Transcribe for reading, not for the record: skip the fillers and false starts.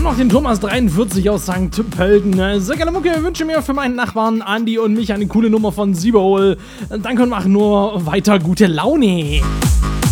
noch den Thomas43 aus St. Pölten. Sehr geile Mucke, wünsche mir für meinen Nachbarn Andi und mich eine coole Nummer von Sieberhol. Dann können wir auch nur weiter gute Laune.